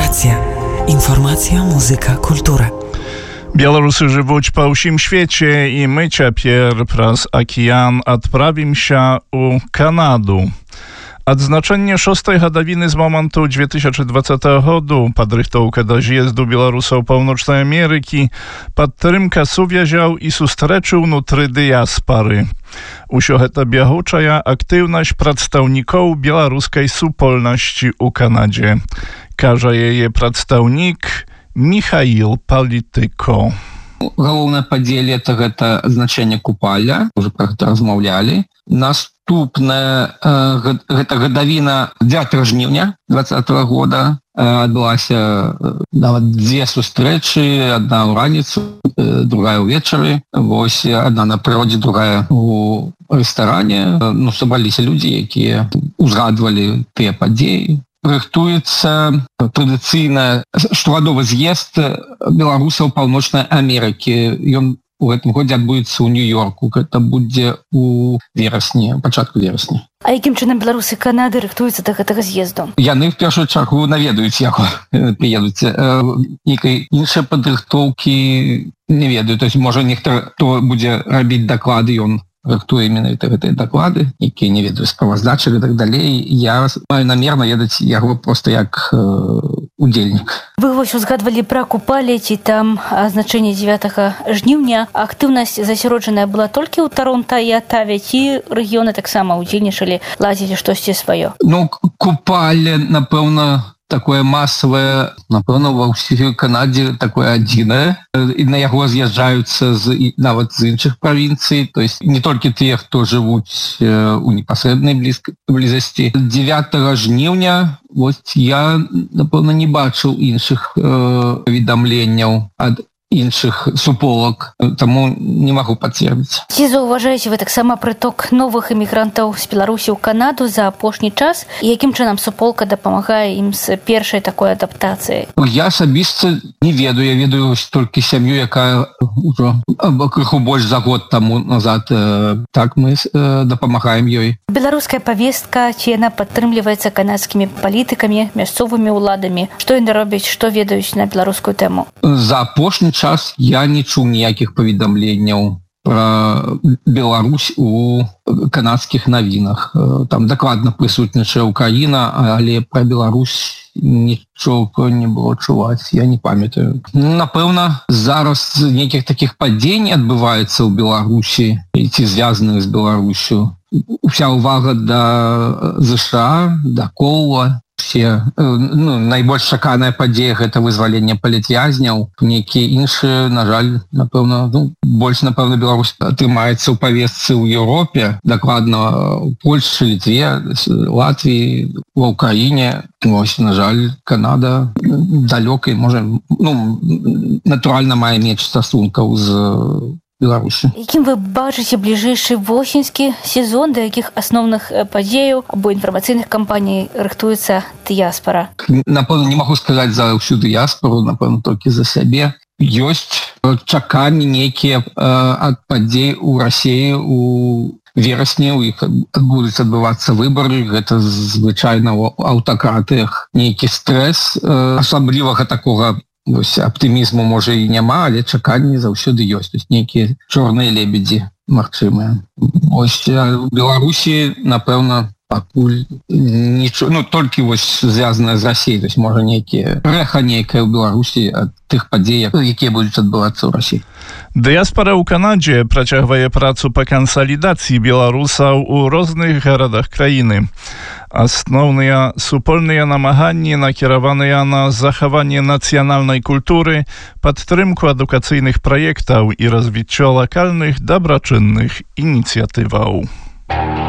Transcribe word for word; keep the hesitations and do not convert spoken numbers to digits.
Інфармація. Інфармація, музыка, культура. Беларусы жывуць па ўсім свеце, і мы цяпер праз акіян адправімся ў Канаду. Адзначэнне шостай гадавіны з моманту две тысячи двадцатого году, падрыхтоўка да з'езду беларусаў Паўночнай Амерыкі, падтрымка сувязяў і сустрэчы ўнутры дыяспары. Усё гэта бягучая актыўнасць прадстаўнікоў беларускай супольнасці ў Канадзе. Кажа яе прадстаўнік Михаил Палітыко. Галоўнае падзеле это гэта значэнне купаля, уже пра гэта размаўлялі. Наступная э, гэта гадавіна дзевятага жніўня двадцатого года. Э, адбылася э, нават дзве сустрэчы, адна ў раніцу, э, другая ўвечары. Вось адна на прыродзе, другая у рэстаране. Э, ну, сабраліся людзі, якія узгадвалі тыя падзеі. Рыхтуецца традыцыйна штогадовы з'езд беларусаў Паўночнай Амерыкі. Ён у гэтым годзе адбудзецца ў Нью-Йорку. Гэта будзе у верасні, пачатку верасня. А якім чынам беларусы Канады рыхтуюцца да гэтага з'езду? Яны в першую чаргу наведаюць яго, прыедуць. Нейкай іншай падрыхтоўкі не ведаю. То есть, можа, нехта, хто будзе рабіць даклады, ён рыхтуе менавіта гэтыя даклады, якія не ведаю справаздачы і так далей. Я маю намер наведаць яго проста як э, удзельнік. Вы вось узгадвалі пра купалі, ці там азначэнне дзевятага жніўня. Актыўнасць засяроджаная была толькі ў Таронта і Атаве, ці рэгіёны таксама удзельнічалі, ладзілі штосьці сваё? Ну, купалі, напэўна, такое масавае, напэўна, ва ўсёй Канадзе такое адзінае. І на яго з'язджаюцца з, нават з іншых правінцый. То есть не толькі тыя, хто жывуць у непасрэднай блізасці. дзевятага жніўня вось я, напэўна, не бачыў іншых э, паведамленняў ад іншых суполак, таму не магу пацвердзіць. Ці заўважаеце вы таксама прыток новых эмігрантаў з Беларусі ў Канаду за апошні час? І якім чынам суполка дапамагае ім з першай такой адаптацыяй? Я асабіста не ведаю, я ведаю толькі сям'ю, якая ўжо крыху больш за год таму назад. Так мы дапамагаем ёй. Беларуская павестка, ці яна падтрымліваецца канадскімі палітыкамі, мясцовымі ўладамі? Што яны робяць, што ведаюць на беларускую тэму? За апошні час я не чуў ніякіх паведамленняў пра Беларусь у канадскіх навінах. Там дакладна прысутнічае Украіна, але пра Беларусь нічога не было чуваць, я не памятаю. Напэўна, зараз нейкіх такіх падзей адбываецца ў Беларусі, ці звязаных з Беларусю. Уся ўвага да ЗША, да Кола. Все, ну, найбольш чаканая падзея гэта вызваленне палітвязняў. Нейкія іншыя, на жаль, напэўна, ну, больш, напэўна, Беларусь атрымаецца ў павестцы ў Еўропе, дакладна ў Польшчы, Літве, Латвіі, ва Ўкраіне. Вось, на жаль, Канада далёка, можа, ну, натуральна мае менш стасункаў з Беларусі. Якім вы бачыце бліжэйшы восеньскі сезон, да якіх асноўных падзеяў або інфармацыйных кампаній рыхтуецца дыяспара? Напэўна, не магу сказаць за ўсю дыяспару, напэўна, толькі за сябе. Ёсць чаканні нейкія ад падзей у Расіі у верасні, у іх будуць адбывацца выбары. Гэта звычайна ў аўтакратыях нейкі стрэс, асаблівага такога вось аптымізму можа і няма, але чаканні заўсёды ёсць. Нейкія чорныя лебедзі магчымыя. Вось у Беларусі, напэўна, пакуль нічого, ну, толькі вось звязанае з Расіяй. То есть, можа, нейкія рэха нейкая ў Беларусі ад тых падзей, якія будуць адбывацца ў Расіі. Дыяспара ў Канадзе працягвае працу па кансалідацыі беларусаў у розных гарадах краіны. Асноўныя супольныя намаганні накіраваныя на захаванне нацыянальнай культуры, падтрымку адукацыйных праектаў і развіццё лакальных дабрачынных ініцыятываў.